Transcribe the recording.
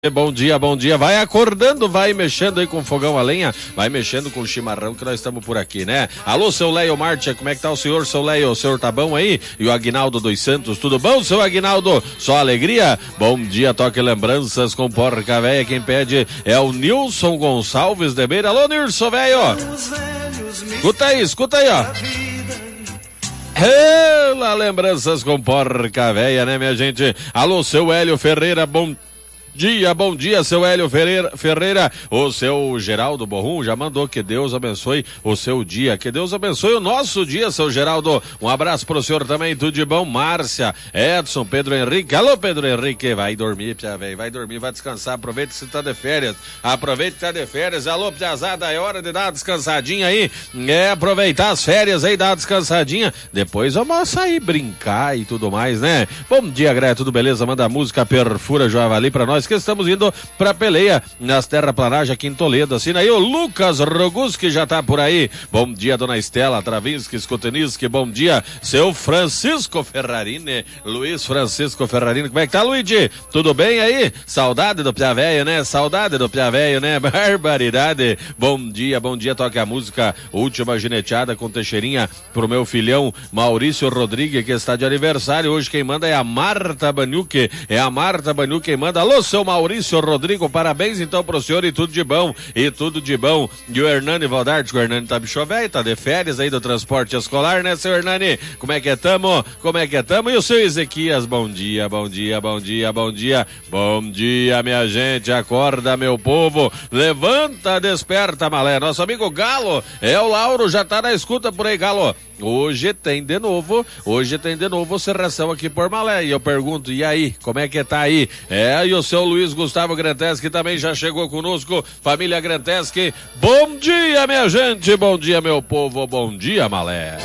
Bom dia, bom dia. Vai acordando, vai mexendo aí com o fogão a lenha, vai mexendo com o chimarrão que nós estamos por aqui, né? Alô, seu Leio Martia, como é que tá o senhor, seu Leio? O senhor tá bom aí? E o Aguinaldo dos Santos, tudo bom, seu Aguinaldo? Só alegria? Bom dia, toque lembranças com Porca Véia. Quem pede é o Nilson Gonçalves de Beira. Alô, Nilson, velho! Escuta aí, ó. Lembranças com Porca Véia, né, minha gente? Alô, seu Hélio Ferreira, bom dia, seu Hélio Ferreira, o seu Geraldo Borrum já mandou que Deus abençoe o seu dia, que Deus abençoe o nosso dia, seu Geraldo, um abraço pro senhor também, tudo de bom, Márcia, Edson, Pedro Henrique, alô Pedro Henrique, vai dormir, pia, véio, vai dormir, vai descansar, aproveita que você tá de férias, alô piazada, é hora de dar uma descansadinha aí, aproveitar as férias aí, dar uma descansadinha, depois vamos sair brincar e tudo mais, né? Bom dia, Greia, tudo beleza? Manda a música Perfura Javali pra nós, que estamos indo pra peleia nas terraplanagem aqui em Toledo. Assina aí o Lucas Roguski, já tá por aí. Bom dia, dona Estela Travinski, Skoteniski, bom dia, seu Francisco Ferrarini, Luiz Francisco Ferrarini, como é que tá, Luigi? Tudo bem aí? Saudade do Pia Véio, né? Barbaridade. Bom dia, toque a música Última Gineteada com Teixeirinha pro meu filhão Maurício Rodrigues, que está de aniversário. Hoje quem manda é a Marta Baniuque, quem manda. Alô, seu Maurício Rodrigo, parabéns então pro senhor e tudo de bom. E o Hernani Valdarte, o Hernani tá bicho velho, tá de férias aí do transporte escolar, né, seu Hernani? Como é que tamo? E o seu Ezequias, bom dia, minha gente, acorda, meu povo, levanta, desperta, malé. Nosso amigo Galo, o Lauro, já tá na escuta por aí, Galo. Hoje tem de novo serração aqui por Malé. E eu pergunto, e aí, como é que tá aí? E o seu Luiz Gustavo Granteschi também já chegou conosco. Família Granteschi, bom dia, minha gente, bom dia, meu povo, bom dia, Malé.